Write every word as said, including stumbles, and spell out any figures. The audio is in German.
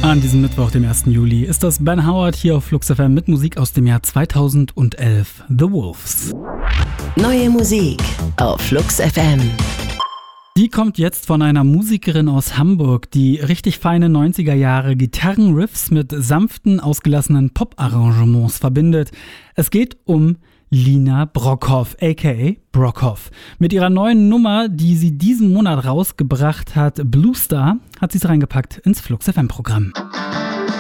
An diesem Mittwoch, dem ersten Juli, ist das Ben Howard hier auf Flux F M mit Musik aus dem Jahr zweitausendelf, The Wolves. Neue Musik auf Flux F M. Die kommt jetzt von einer Musikerin aus Hamburg, die richtig feine neunziger Jahre Gitarrenriffs mit sanften, ausgelassenen Pop-Arrangements verbindet. Es geht um Lina Brockhoff, aka Brockhoff. Mit ihrer neuen Nummer, die sie diesen Monat rausgebracht hat, Blue Star, hat sie es reingepackt ins Flux F M-Programm.